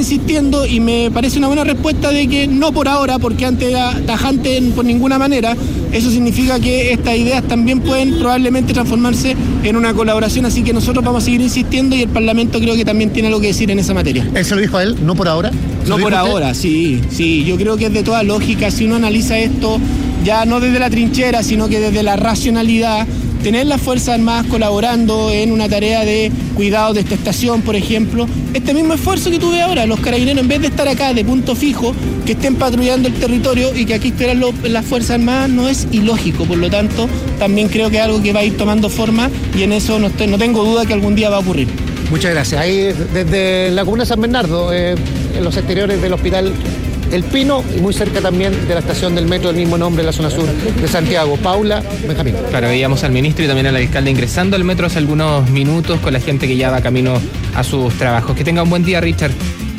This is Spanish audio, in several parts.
insistiendo y me parece una buena respuesta de que no por ahora, porque antes era tajante por ninguna manera. Eso significa que estas ideas también pueden probablemente transformarse en una colaboración, así que nosotros vamos a seguir insistiendo y el Parlamento creo que también tiene algo que decir en esa materia. ¿Él se lo dijo a él? ¿No por ahora? No por ahora, sí, yo creo que es de toda lógica, si uno analiza esto ya no desde la trinchera, sino que desde la racionalidad, tener las Fuerzas Armadas colaborando en una tarea de cuidado de esta estación, por ejemplo, este mismo esfuerzo que tuve ahora, los carabineros en vez de estar acá de punto fijo, que estén patrullando el territorio y que aquí estén las Fuerzas Armadas, no es ilógico, por lo tanto, también creo que es algo que va a ir tomando forma y en eso no tengo duda que algún día va a ocurrir. Muchas gracias. Ahí desde la comuna de San Bernardo, en los exteriores del Hospital El Pino y muy cerca también de la estación del metro del mismo nombre en la zona sur de Santiago. Paula, Benjamín. Claro, veíamos al ministro y también al alcalde ingresando al metro hace algunos minutos con la gente que ya va camino a sus trabajos. Que tenga un buen día, Richard.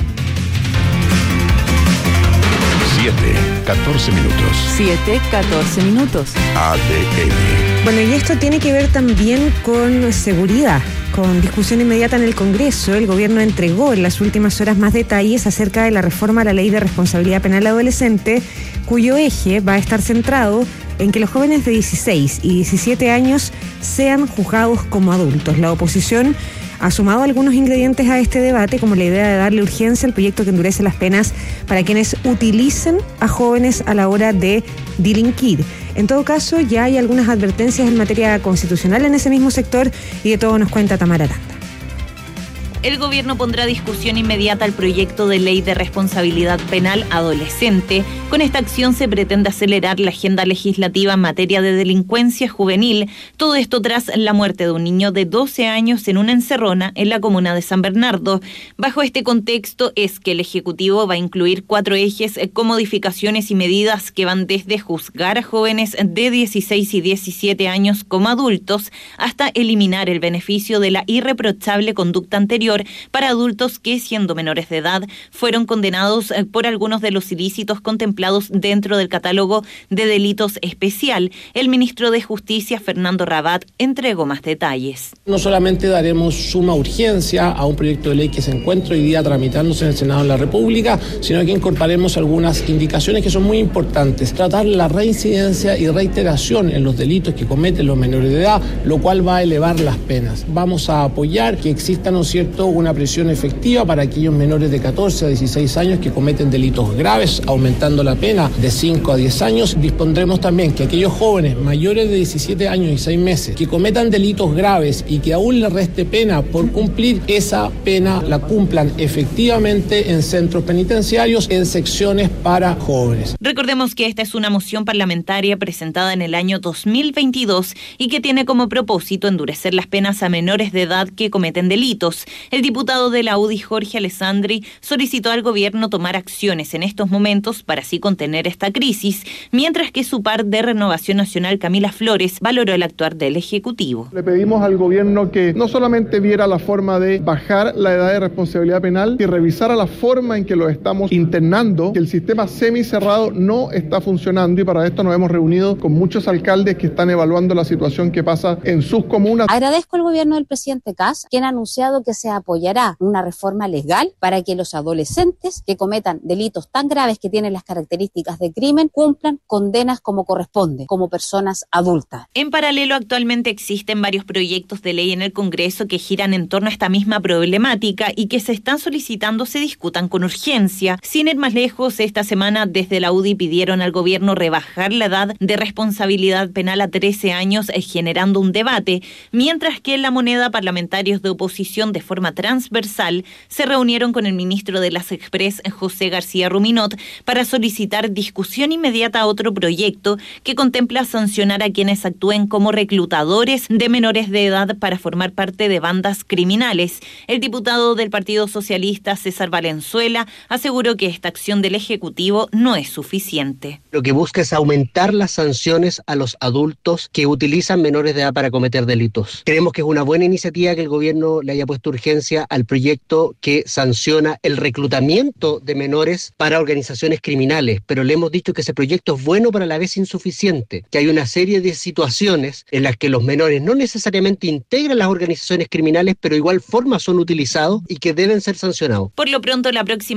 7:14 minutos. 7:14 minutos. ADN. Bueno, y esto tiene que ver también con seguridad. Con discusión inmediata en el Congreso, el gobierno entregó en las últimas horas más detalles acerca de la reforma a la Ley de Responsabilidad Penal Adolescente, cuyo eje va a estar centrado en que los jóvenes de 16 y 17 años sean juzgados como adultos. La oposición ha sumado algunos ingredientes a este debate, como la idea de darle urgencia al proyecto que endurece las penas para quienes utilicen a jóvenes a la hora de delinquir. En todo caso, ya hay algunas advertencias en materia constitucional en ese mismo sector y de todo nos cuenta Tamara Aranda. El gobierno pondrá a discusión inmediata el proyecto de ley de responsabilidad penal adolescente. Con esta acción se pretende acelerar la agenda legislativa en materia de delincuencia juvenil. Todo esto tras la muerte de un niño de 12 años en una encerrona en la comuna de San Bernardo. Bajo este contexto es que el Ejecutivo va a incluir 4 ejes con modificaciones y medidas que van desde juzgar a jóvenes de 16 y 17 años como adultos hasta eliminar el beneficio de la irreprochable conducta anterior para adultos que, siendo menores de edad, fueron condenados por algunos de los ilícitos contemplados dentro del catálogo de delitos especial. El ministro de Justicia, Fernando Rabat, entregó más detalles. No solamente daremos suma urgencia a un proyecto de ley que se encuentra hoy día tramitándose en el Senado de la República, sino que incorporaremos algunas indicaciones que son muy importantes. Tratar la reincidencia y reiteración en los delitos que cometen los menores de edad, lo cual va a elevar las penas. Vamos a apoyar que exista, ¿no es cierto?, una prisión efectiva para aquellos menores de 14 a 16 años que cometen delitos graves, aumentando la pena de 5 a 10 años. Dispondremos también que aquellos jóvenes mayores de 17 años y 6 meses que cometan delitos graves y que aún les reste pena por cumplir, esa pena la cumplan efectivamente en centros penitenciarios, en secciones para jóvenes. Recordemos que esta es una moción parlamentaria presentada en el año 2022 y que tiene como propósito endurecer las penas a menores de edad que cometen delitos. El diputado de la UDI, Jorge Alessandri, solicitó al gobierno tomar acciones en estos momentos para así contener esta crisis, mientras que su par de Renovación Nacional, Camila Flores, valoró el actuar del Ejecutivo. Le pedimos al gobierno que no solamente viera la forma de bajar la edad de responsabilidad penal, que revisara la forma en que lo estamos internando, que el sistema semicerrado no está funcionando y para esto nos hemos reunido con muchos alcaldes que están evaluando la situación que pasa en sus comunas. Agradezco al gobierno del presidente Kast, quien ha anunciado que se apoyará una reforma legal para que los adolescentes que cometan delitos tan graves que tienen las características de crimen cumplan condenas como corresponde, como personas adultas. En paralelo, actualmente existen varios proyectos de ley en el Congreso que giran en torno a esta misma problemática y que se están solicitando se discutan con urgencia. Sin ir más lejos, esta semana desde la UDI pidieron al gobierno rebajar la edad de responsabilidad penal a 13 años, generando un debate, mientras que en La Moneda parlamentarios de oposición de forma transversal se reunieron con el ministro de las Express, José García Ruminot, para solicitar discusión inmediata a otro proyecto que contempla sancionar a quienes actúen como reclutadores de menores de edad para formar parte de bandas criminales. El diputado del Partido Socialista, César Valenzuela, aseguró que esta acción del Ejecutivo no es suficiente. Lo que busca es aumentar las sanciones a los adultos que utilizan menores de edad para cometer delitos. Creemos que es una buena iniciativa que el gobierno le haya puesto urgencia al proyecto que sanciona el reclutamiento de menores para organizaciones criminales, pero le hemos dicho que ese proyecto es bueno pero a la vez insuficiente, que hay una serie de situaciones en las que los menores no necesariamente integran las organizaciones criminales, pero igual forma son utilizados y que deben ser sancionados. Por lo pronto, la próxima